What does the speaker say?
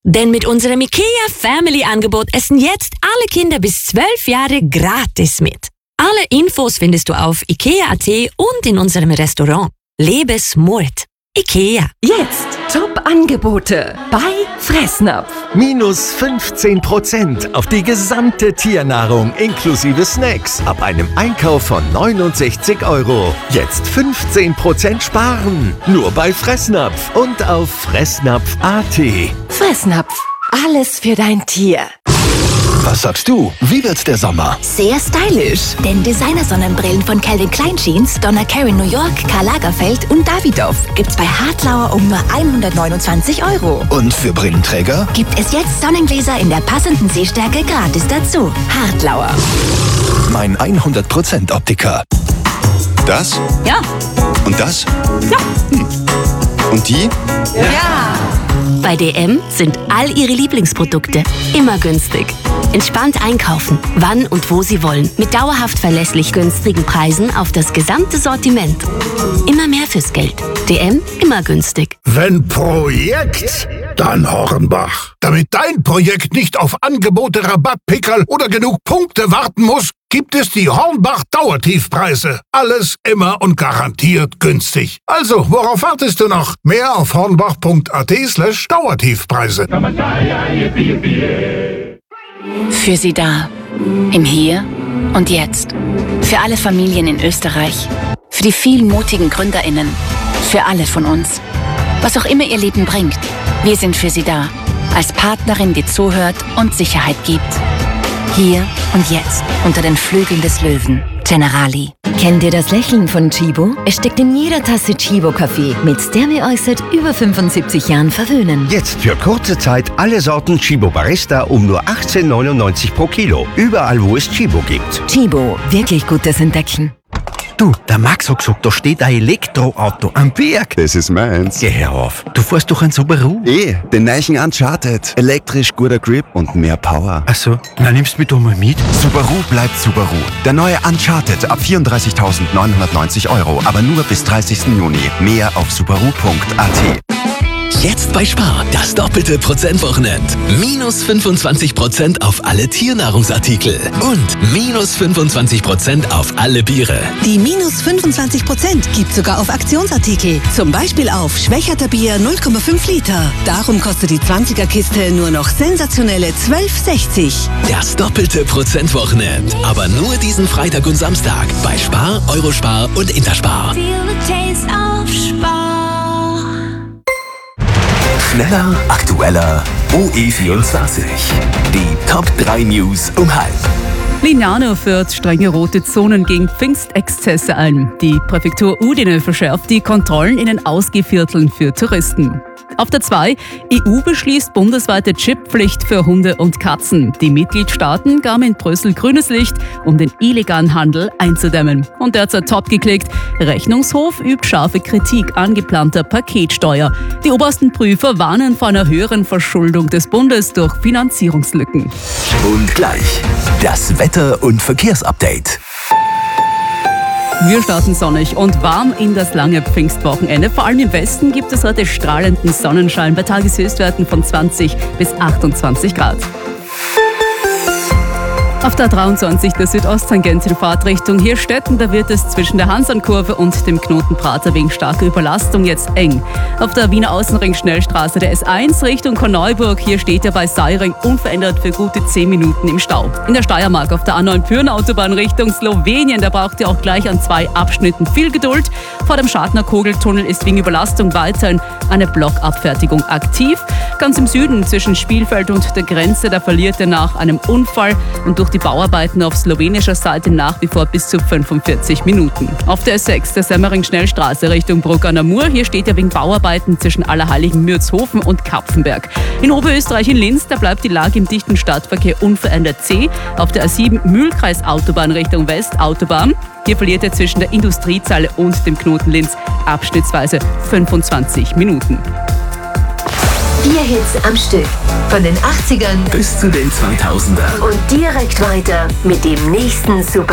Denn mit unserem IKEA Family Angebot essen jetzt alle Kinder bis 12 Jahre gratis mit. Alle Infos findest du auf IKEA.at und in unserem Restaurant. Lebe smart. IKEA. Jetzt Top-Angebote bei Fressnapf. Minus 15% auf die gesamte Tiernahrung inklusive Snacks ab einem Einkauf von 69 €. Jetzt 15% sparen. Nur bei Fressnapf und auf fressnapf.at. Fressnapf. Alles für dein Tier. Was sagst du? Wie wird der Sommer? Sehr stylisch, denn Designer-Sonnenbrillen von Calvin Klein Jeans, Donna Karan New York, Karl Lagerfeld und Davidoff gibt's bei Hartlauer um nur 129 €. Und für Brillenträger? Gibt es jetzt Sonnengläser in der passenden Sehstärke gratis dazu. Hartlauer. Mein 100% Optiker. Das? Ja. Und das? Ja. Und die? Ja. Bei DM sind all ihre Lieblingsprodukte immer günstig. Entspannt einkaufen, wann und wo Sie wollen. Mit dauerhaft verlässlich günstigen Preisen auf das gesamte Sortiment. Immer mehr fürs Geld. DM, immer günstig. Wenn Projekt, dann Hornbach. Damit dein Projekt nicht auf Angebote, Rabattpickerl oder genug Punkte warten muss, gibt es die Hornbach Dauertiefpreise. Alles immer und garantiert günstig. Also, worauf wartest du noch? Mehr auf hornbach.at/Dauertiefpreise. Für Sie da. Im Hier und Jetzt. Für alle Familien in Österreich. Für die vielen mutigen GründerInnen. Für alle von uns. Was auch immer Ihr Leben bringt. Wir sind für Sie da. Als Partnerin, die zuhört und Sicherheit gibt. Hier und jetzt. Unter den Flügeln des Löwen. Generali. Kennt ihr das Lächeln von Chibo? Es steckt in jeder Tasse Chibo-Kaffee, mit der wir euch seit über 75 Jahren verwöhnen. Jetzt für kurze Zeit alle Sorten Chibo Barista um nur 18,99 pro Kilo. Überall, wo es Chibo gibt. Chibo, wirklich gutes Entdecken. Du, der Max hat gesagt, da steht ein Elektroauto am Berg. Das ist meins. Geh her auf. Du fährst doch ein Subaru. Den neuen Uncharted. Elektrisch, guter Grip und mehr Power. Ach so, na nimmst du mich doch mal mit. Subaru bleibt Subaru. Der neue Uncharted ab 34.990 €, aber nur bis 30. Juni. Mehr auf subaru.at. Jetzt bei Spar, das doppelte Prozentwochenend. Minus 25% auf alle Tiernahrungsartikel und minus 25% auf alle Biere. Die minus 25% gibt sogar auf Aktionsartikel. Zum Beispiel auf Schwächerter Bier 0,5 Liter. Darum kostet die 20er-Kiste nur noch sensationelle 12,60. Das doppelte Prozentwochenend. Aber nur diesen Freitag und Samstag bei Spar, Eurospar und Interspar. Schneller, aktueller, OE24. Die Top 3 News um halb. Lignano führt strenge rote Zonen gegen Pfingstexzesse ein. Die Präfektur Udine verschärft die Kontrollen in den Ausgehvierteln für Touristen. Auf der 2, EU beschließt bundesweite Chipppflicht für Hunde und Katzen. Die Mitgliedstaaten gaben in Brüssel grünes Licht, um den illegalen Handel einzudämmen. Und derzeit top geklickt, Rechnungshof übt scharfe Kritik an geplanter Paketsteuer. Die obersten Prüfer warnen vor einer höheren Verschuldung des Bundes durch Finanzierungslücken. Und gleich das Wetter- und Verkehrsupdate. Wir starten sonnig und warm in das lange Pfingstwochenende. Vor allem im Westen gibt es heute strahlenden Sonnenschein bei Tageshöchstwerten von 20 bis 28 Grad. Auf der 23 der Südosttangent in Fahrtrichtung Hirstetten, da wird es zwischen der Hansernkurve und dem Knoten Prater wegen starker Überlastung jetzt eng. Auf der Wiener Außenring-Schnellstraße der S1 Richtung Korneuburg, hier steht er bei Seiring unverändert für gute 10 Minuten im Stau. In der Steiermark auf der A9 Pyhrn-Autobahn Richtung Slowenien, da braucht ihr auch gleich an 2 Abschnitten viel Geduld. Vor dem Schadner-Kogeltunnel ist wegen Überlastung weiterhin eine Blockabfertigung aktiv. Ganz im Süden zwischen Spielfeld und der Grenze, da verliert er nach einem Unfall und durch die Bauarbeiten auf slowenischer Seite nach wie vor bis zu 45 Minuten. Auf der S6 der Semmering-Schnellstraße Richtung Bruck an der Mur, hier steht er wegen Bauarbeiten zwischen Allerheiligen Mürzhofen und Kapfenberg. In Oberösterreich in Linz, da bleibt die Lage im dichten Stadtverkehr unverändert zäh. Auf der A7 Mühlkreis Autobahn Richtung West Autobahn, hier verliert er zwischen der Industriezeile und dem Knoten Linz abschnittsweise 25 Minuten. 4 Hits am Stück. Von den 80ern bis zu den 2000ern. Und direkt weiter mit dem nächsten Super